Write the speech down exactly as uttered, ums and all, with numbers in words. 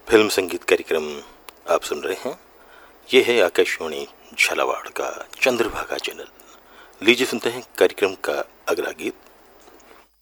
Film संगीत कार्यक्रम आप सुन रहे हैं। ये है आकाशवाणी झालावाड़ का चंद्रभागा चैनल। लीजिए सुनते हैं कार्यक्रम का अगला गीत।